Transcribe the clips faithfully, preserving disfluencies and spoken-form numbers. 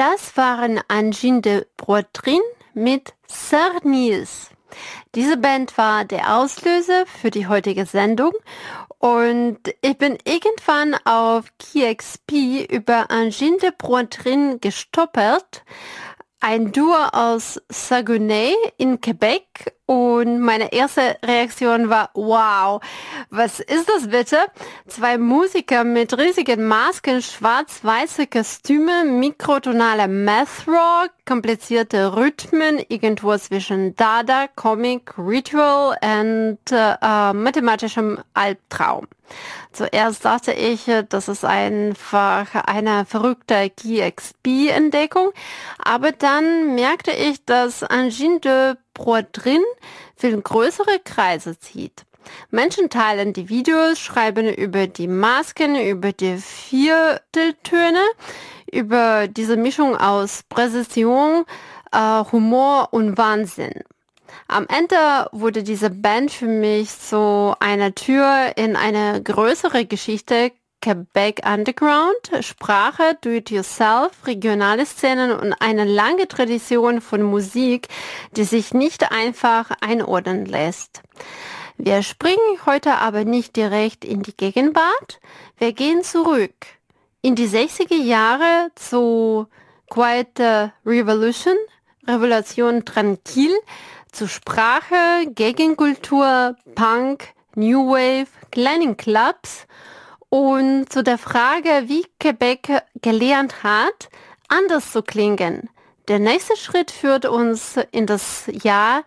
Das waren Angine de Broitrin mit Sir Nils. Diese Band war der Auslöser für die heutige Sendung und ich bin irgendwann auf Key X P über Angine de Broitrin gestolpert, ein Duo aus Saguenay in Quebec, und meine erste Reaktion war, wow, was ist das bitte? Zwei Musiker mit riesigen Masken, schwarz-weiße Kostüme, mikrotonale Math-Rock, komplizierte Rhythmen, irgendwo zwischen Dada, Comic, Ritual und äh, mathematischem Albtraum. Zuerst dachte ich, das ist einfach eine verrückte Key X P-Entdeckung, aber dann merkte ich, dass Angine de Broitrin viel größere Kreise zieht. Menschen teilen die Videos, schreiben über die Masken, über die Vierteltöne, über diese Mischung aus Präzision, äh, Humor und Wahnsinn. Am Ende wurde diese Band für mich so eine Tür in eine größere Geschichte. Quebec Underground, Sprache, Do-it-yourself, regionale Szenen und eine lange Tradition von Musik, die sich nicht einfach einordnen lässt. Wir springen heute aber nicht direkt in die Gegenwart, wir gehen zurück in die sechziger Jahre zu Quiet Revolution, Revolution Tranquille, zu Sprache, Gegenkultur, Punk, New Wave, kleinen Clubs und zu der Frage, wie Quebec gelernt hat, anders zu klingen. Der nächste Schritt führt uns in das Jahr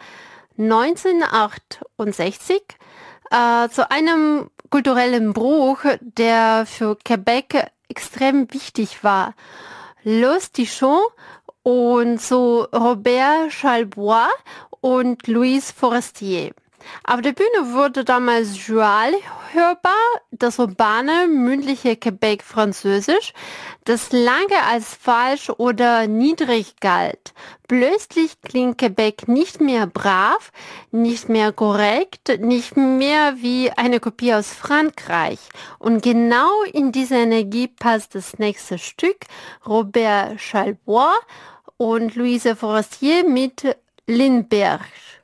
neunzehnhundertachtundsechzig äh, zu einem kulturellen Bruch, der für Quebec extrem wichtig war. Los Tichon und zu Robert Chalbois und Louise Forestier. Auf der Bühne wurde damals Joual hörbar, das urbane, mündliche Quebec Französisch, das lange als falsch oder niedrig galt. Plötzlich klingt Quebec nicht mehr brav, nicht mehr korrekt, nicht mehr wie eine Kopie aus Frankreich. Und genau in diese Energie passt das nächste Stück, Robert Chalbois und Louise Forestier mit Lindbergh.